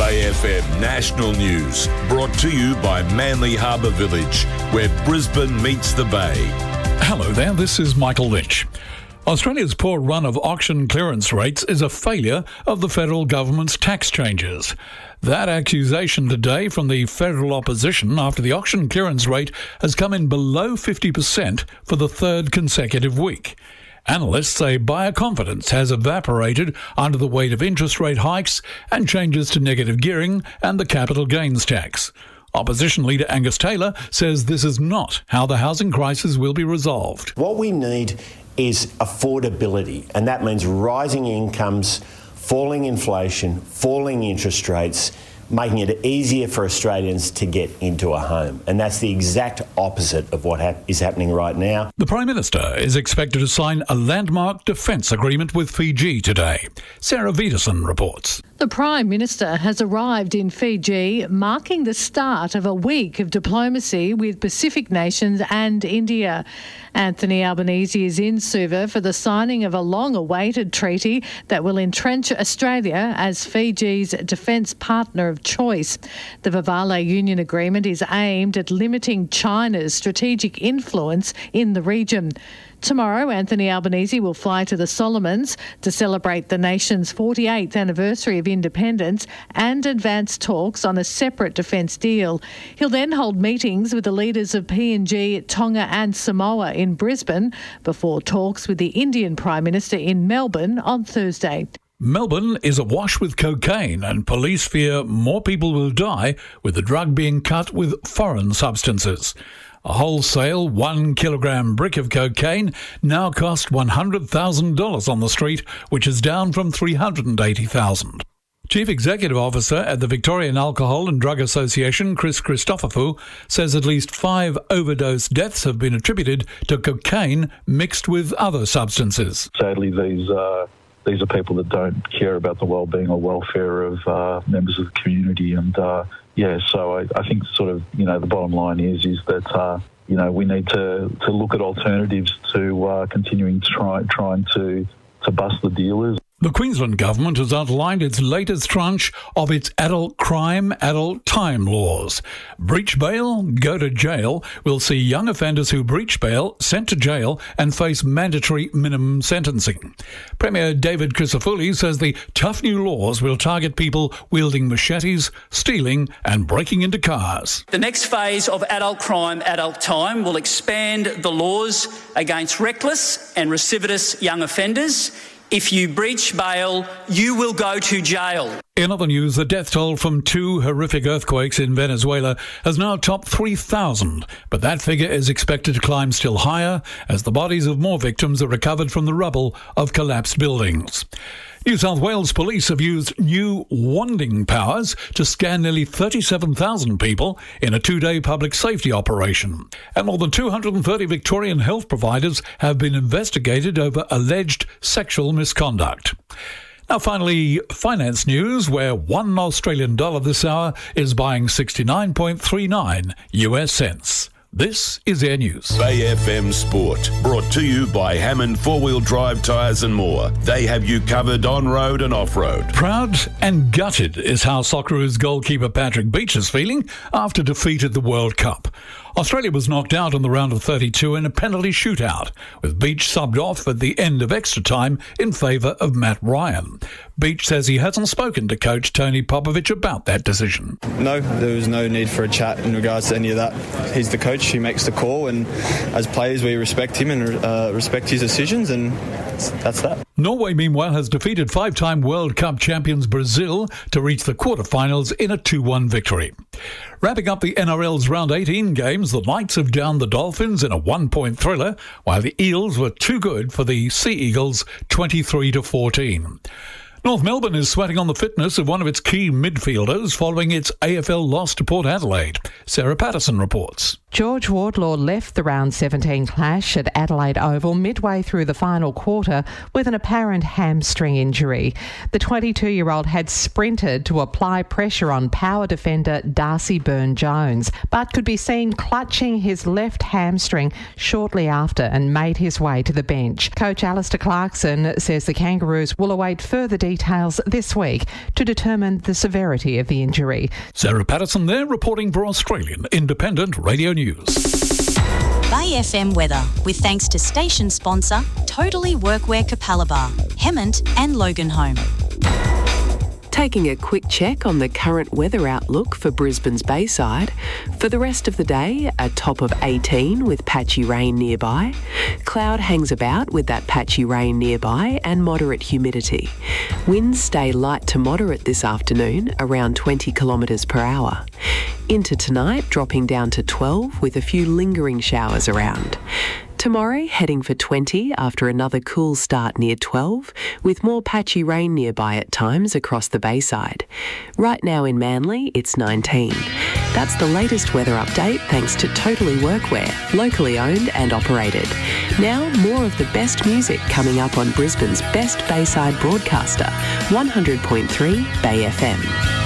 Bay FM National News, brought to you by Manly Harbour Village, where Brisbane meets the Bay. Hello there, this is Michael Lynch. Australia's poor run of auction clearance rates is a failure of the federal government's tax changes. That accusation today from the federal opposition after the auction clearance rate has come in below 50% for the third consecutive week. Analysts say buyer confidence has evaporated under the weight of interest rate hikes and changes to negative gearing and the capital gains tax. Opposition leader Angus Taylor says this is not how the housing crisis will be resolved. What we need is affordability, and that means rising incomes, falling inflation, falling interest rates, making it easier for Australians to get into a home. And that's the exact opposite of what is happening right now. The Prime Minister is expected to sign a landmark defence agreement with Fiji today. Sarah Vederson reports. The Prime Minister has arrived in Fiji, marking the start of a week of diplomacy with Pacific nations and India. Anthony Albanese is in Suva for the signing of a long-awaited treaty that will entrench Australia as Fiji's defence partner of choice. The Vavale Union Agreement is aimed at limiting China's strategic influence in the region. Tomorrow, Anthony Albanese will fly to the Solomons to celebrate the nation's 48th anniversary of independence and advance talks on a separate defence deal. He'll then hold meetings with the leaders of PNG, Tonga and Samoa in Brisbane before talks with the Indian Prime Minister in Melbourne on Thursday. Melbourne is awash with cocaine and police fear more people will die with the drug being cut with foreign substances. A wholesale 1 kilogram brick of cocaine now costs $100,000 on the street, which is down from $380,000. Chief Executive Officer at the Victorian Alcohol and Drug Association, Chris Christophorou, says at least 5 overdose deaths have been attributed to cocaine mixed with other substances. Sadly, these are people that don't care about the well-being or welfare of members of the community, and so I think the bottom line is that we need to look at alternatives to continuing trying to bust the dealers. The Queensland Government has outlined its latest tranche of its adult crime, adult time laws. Breach bail, go to jail will see young offenders who breach bail sent to jail and face mandatory minimum sentencing. Premier David Crisafulli says the tough new laws will target people wielding machetes, stealing and breaking into cars. The next phase of adult crime, adult time will expand the laws against reckless and recidivist young offenders. If you breach bail, you will go to jail. In other news, the death toll from 2 horrific earthquakes in Venezuela has now topped 3,000, but that figure is expected to climb still higher as the bodies of more victims are recovered from the rubble of collapsed buildings. New South Wales police have used new wanding powers to scan nearly 37,000 people in a 2-day public safety operation. And more than 230 Victorian health providers have been investigated over alleged sexual misconduct. Now finally, finance news, where $1 Australian this hour is buying 69.39 US cents. This is Air News. Bay FM Sport, brought to you by Hammond 4-Wheel Drive Tyres and more. They have you covered on-road and off-road. Proud and gutted is how Socceroos goalkeeper Patrick Beach is feeling after defeat at the World Cup. Australia was knocked out in the round of 32 in a penalty shootout, with Beach subbed off at the end of extra time in favour of Matt Ryan. Beach says he hasn't spoken to coach Tony Popovic about that decision. No, there was no need for a chat in regards to any of that. He's the coach, he makes the call, and as players we respect him and respect his decisions, and that's that. Norway, meanwhile, has defeated 5-time World Cup champions Brazil to reach the quarterfinals in a 2-1 victory. Wrapping up the NRL's round 18 games, the Knights have downed the Dolphins in a 1-point thriller, while the Eels were too good for the Sea Eagles 23-14. North Melbourne is sweating on the fitness of one of its key midfielders following its AFL loss to Port Adelaide. Sarah Patterson reports. George Wardlaw left the round 17 clash at Adelaide Oval midway through the final quarter with an apparent hamstring injury. The 22-year-old had sprinted to apply pressure on power defender Darcy Byrne-Jones, but could be seen clutching his left hamstring shortly after and made his way to the bench. Coach Alistair Clarkson says the Kangaroos will await further details this week to determine the severity of the injury. Sarah Patterson there reporting for Australian Independent Radio News. Bay FM weather, with thanks to station sponsor Totally Workwear Capalaba, Hemmant and Loganholme. Taking a quick check on the current weather outlook for Brisbane's Bayside. For the rest of the day, a top of 18 with patchy rain nearby. Cloud hangs about with that patchy rain nearby and moderate humidity. Winds stay light to moderate this afternoon, around 20 kilometres per hour. Into tonight, dropping down to 12 with a few lingering showers around. Tomorrow, heading for 20 after another cool start near 12, with more patchy rain nearby at times across the Bayside. Right now in Manly, it's 19. That's the latest weather update thanks to Totally Workwear, locally owned and operated. Now, more of the best music coming up on Brisbane's best Bayside broadcaster, 100.3 Bay FM.